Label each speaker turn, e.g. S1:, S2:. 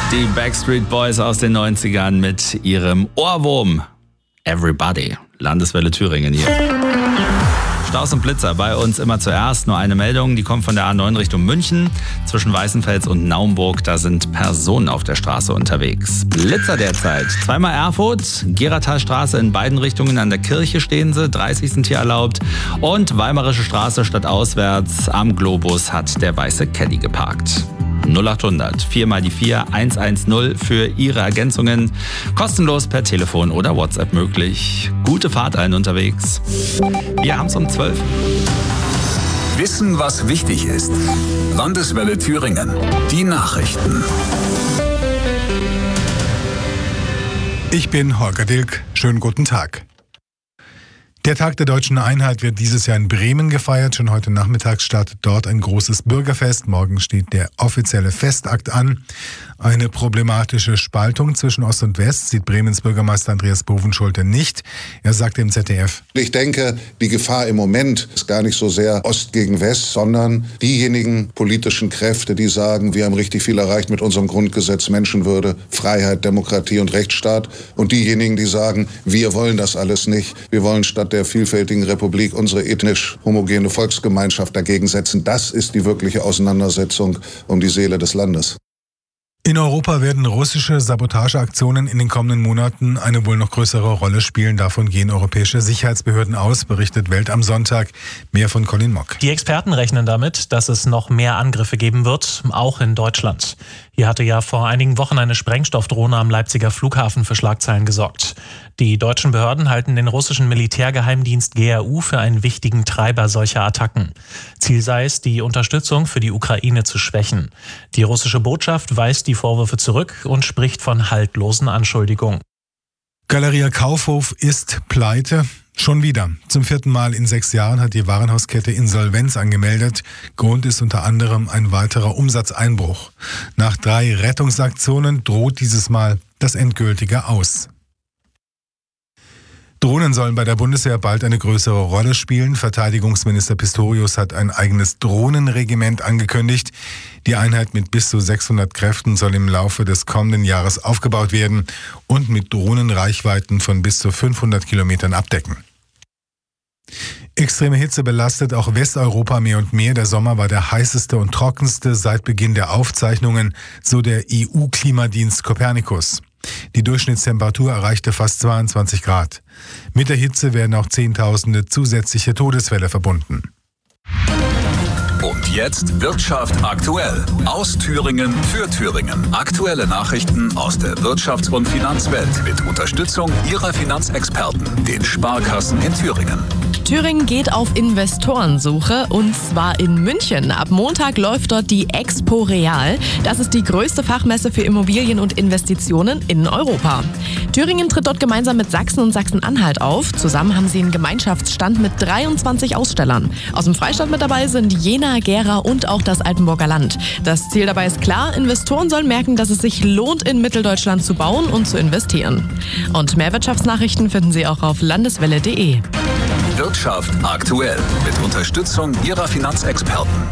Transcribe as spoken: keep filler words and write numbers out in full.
S1: Die Backstreet Boys aus den neunzigern mit ihrem Ohrwurm Everybody. Landeswelle Thüringen hier. Staus und Blitzer bei uns immer zuerst. Nur eine Meldung, die kommt von der A neun Richtung München. Zwischen Weißenfels und Naumburg, da sind Personen auf der Straße unterwegs. Blitzer derzeit. Zweimal Erfurt, Geratalstraße in beiden Richtungen, an der Kirche stehen sie, dreißig sind hier erlaubt. Und Weimarische Straße stadtauswärts am Globus hat der weiße Caddy geparkt. null achthundert vier mal die vier hundertzehn für Ihre Ergänzungen. Kostenlos per Telefon oder WhatsApp möglich. Gute Fahrt allen unterwegs. Wir haben es um zwölf.
S2: Wissen, was wichtig ist. Landeswelle Thüringen. Die Nachrichten.
S3: Ich bin Holger Dilk. Schönen guten Tag. Der Tag der Deutschen Einheit wird dieses Jahr in Bremen gefeiert. Schon heute Nachmittag startet dort ein großes Bürgerfest. Morgen steht der offizielle Festakt an. Eine problematische Spaltung zwischen Ost und West sieht Bremens Bürgermeister Andreas Bovenschulte nicht. Er sagte im Z D F:
S4: Ich denke, die Gefahr im Moment ist gar nicht so sehr Ost gegen West, sondern diejenigen politischen Kräfte, die sagen, wir haben richtig viel erreicht mit unserem Grundgesetz, Menschenwürde, Freiheit, Demokratie und Rechtsstaat. Und diejenigen, die sagen, wir wollen das alles nicht. Wir wollen statt der vielfältigen Republik unsere ethnisch homogene Volksgemeinschaft dagegen setzen. Das ist die wirkliche Auseinandersetzung um die Seele des Landes.
S3: In Europa werden russische Sabotageaktionen in den kommenden Monaten eine wohl noch größere Rolle spielen. Davon gehen europäische Sicherheitsbehörden aus, berichtet Welt am Sonntag. Mehr von Colin Mock.
S5: Die Experten rechnen damit, dass es noch mehr Angriffe geben wird, auch in Deutschland. Hier hatte ja vor einigen Wochen eine Sprengstoffdrohne am Leipziger Flughafen für Schlagzeilen gesorgt. Die deutschen Behörden halten den russischen Militärgeheimdienst G R U für einen wichtigen Treiber solcher Attacken. Ziel sei es, die Unterstützung für die Ukraine zu schwächen. Die russische Botschaft weist die Vorwürfe zurück und spricht von haltlosen Anschuldigungen.
S3: Galeria Kaufhof ist pleite. Schon wieder. Zum vierten Mal in sechs Jahren hat die Warenhauskette Insolvenz angemeldet. Grund ist unter anderem ein weiterer Umsatzeinbruch. Nach drei Rettungsaktionen droht dieses Mal das endgültige Aus. Drohnen sollen bei der Bundeswehr bald eine größere Rolle spielen. Verteidigungsminister Pistorius hat ein eigenes Drohnenregiment angekündigt. Die Einheit mit bis zu sechshundert Kräften soll im Laufe des kommenden Jahres aufgebaut werden und mit Drohnenreichweiten von bis zu fünfhundert Kilometern abdecken. Extreme Hitze belastet auch Westeuropa mehr und mehr. Der Sommer war der heißeste und trockenste seit Beginn der Aufzeichnungen, so der E U-Klimadienst Copernicus. Die Durchschnittstemperatur erreichte fast zweiundzwanzig Grad. Mit der Hitze werden auch Zehntausende zusätzliche Todesfälle verbunden.
S2: Und jetzt Wirtschaft aktuell. Aus Thüringen für Thüringen. Aktuelle Nachrichten aus der Wirtschafts- und Finanzwelt mit Unterstützung Ihrer Finanzexperten, den Sparkassen in Thüringen.
S6: Thüringen geht auf Investorensuche und zwar in München. Ab Montag läuft dort die Expo Real. Das ist die größte Fachmesse für Immobilien und Investitionen in Europa. Thüringen tritt dort gemeinsam mit Sachsen und Sachsen-Anhalt auf. Zusammen haben sie einen Gemeinschaftsstand mit dreiundzwanzig Ausstellern. Aus dem Freistaat mit dabei sind Jena, Gera und auch das Altenburger Land. Das Ziel dabei ist klar, Investoren sollen merken, dass es sich lohnt, in Mitteldeutschland zu bauen und zu investieren. Und mehr Wirtschaftsnachrichten finden Sie auch auf landeswelle punkt de.
S2: Wirtschaft aktuell mit Unterstützung Ihrer Finanzexperten.